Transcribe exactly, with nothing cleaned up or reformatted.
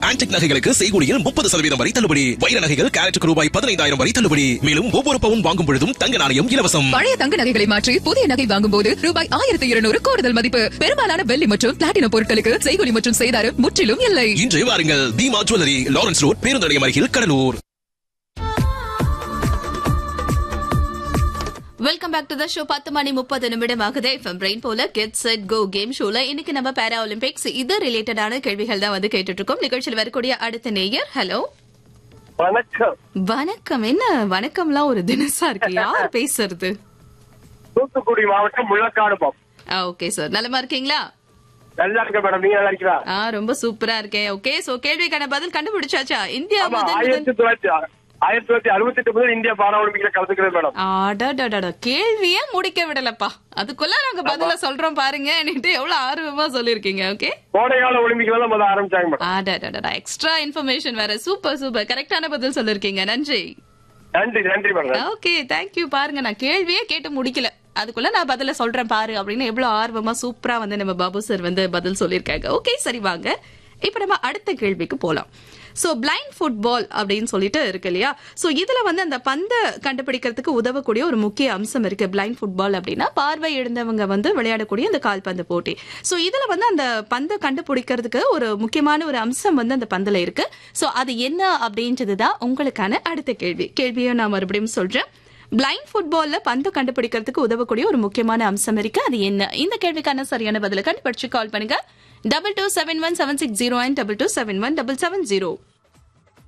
Antique நகைகளுக்கு செய்கூலியில் முப்பது சதவீதம் வரை தள்ளுபடி. வைர நகைகள் கேரட்டுக்கு ரூபாய் பதினைந்தாயிரம் வரை தள்ளுபடி. மேலும் ஒவ்வொரு பவுன் வாங்கும் பொழுதும் தங்க நாணயம் இலவசம். பழைய தங்க நகைகளை மாற்றி புதிய நகை வாங்கும் போது ரூபாய் ஆயிரத்தி இருநூறு கூடுதல் மதிப்பு. பெரும்பாலான வெள்ளி மற்றும் பிளாட்டினம் பொருட்களுக்கு செய்கூலி மற்றும் செய்தாறு முற்றிலும் இல்லை. இன்று வாருங்கள், தீமா ஜுவல்லரி, லாரன்ஸ் ரோட், பேருந்து நிலையம் அருகில், Cuddalore. Welcome back to the show. பத்து மணி முப்பது நிமிடம் ஆகுது. எஃப்எம் ரெயின் போல கெட் செட் கோ கேம் ஷோல இன்னைக்கு நம்ம பாரா ஒலிம்பிக்ஸ் இது ரிலேட்டடான கேள்விகள் தான் வந்து கேட்டுட்டு இருக்கோம். நிகழ்ச்சியில் வரக்கூடிய அடுத்த நேயர். ஹலோ, வணக்கம். வணக்கம். என்ன வணக்கம்லாம் ஒரு தினசா இருக்கு, யார் பேசுறது? தூத்துக்குடி மாவட்டம் முள்ளக்காடு. ஓகே சார், நலமா இருக்கீங்களா? நல்லா இருக்க மேடம், நீங்க நல்லா இருக்கீங்களா? ஆ, ரொம்ப சூப்பரா இருக்கேன். ஓகே, சோ கேள்விக்கான பதில் கண்டுபிடிச்சாச்சா? இந்தியா ஆயிரத்தி தொள்ளாயிரத்தி ஆயிரத்தி தொள்ளாயிரத்தி அறுபத்தி எட்டு முதல் இந்தியா பாரா ஒலிம்பிக்ல கலந்துக்கிறது மேடம். ஆடாடாடா, கேள்வியே முடிக்க விடலப்பா, அதுக்குள்ள நாங்க பதில சொல்றோம் பாருங்க. எவ்வளவு ஆர்வமா சொல்லிருக்கீங்க. ஓகே, கோடைகால ஒலிம்பிக்ல தான் முதல்ல ஆரம்பிச்சாங்க மேடம். ஆடாடாடா, எக்ஸ்ட்ரா இன்ஃபர்மேஷன் வேற. சூப்பர் சூப்பர், கரெக்டான பதில் சொல்லிருக்கீங்க. நன்றி நன்றி நன்றி மேடம். Okay, thank you. பாருங்க, நான் கேள்வியே கேட்டு முடிக்கல, அதுக்குள்ள நான் பதில சொல்றேன் பாரு அப்படின்னு எவ்வளவு ஆர்வமா சூப்பரா வந்து நம்ம பாபு சார் வந்து பதில் சொல்லிருக்காங்க. ஓகே, சரி வாங்க இப்ப நம்ம அடுத்த கேள்விக்கு போலாம். சோ பிளைண்ட் ஃபுட்பால் அப்படின்னு சொல்லிட்டு இருக்கு இல்லையா? சோ இதுல வந்து அந்த பந்தை கண்டுபிடிக்கிறதுக்கு உதவக்கூடிய ஒரு முக்கிய அம்சம் இருக்கு. பிளைண்ட் ஃபுட்பால் அப்படின்னா பார்வை இழந்தவங்க வந்து விளையாடக்கூடிய அந்த கால்பந்து போட்டி. சோ இதுல வந்து அந்த பந்தை கண்டுபிடிக்கிறதுக்கு ஒரு முக்கியமான ஒரு அம்சம் வந்து அந்த பந்துல இருக்கு. சோ அது என்ன அப்படின்றதுதான் உங்களுக்கான அடுத்த கேள்வி. கேள்வியை நான் மறுபடியும் சொல்றேன். பிளைண்ட் ஃபுட்பால்ல பந்து கண்டுபிடிக்கிறதுக்கு உதவக்கூடிய ஒரு முக்கியமான அம்சம் இருக்கு, அது என்ன? இந்த கேள்விக்கான சரியான பதில கண்டுபிடிச்சு கால் பண்ணுங்க. Double two seven one seven six zero and double two seven one double seven zero.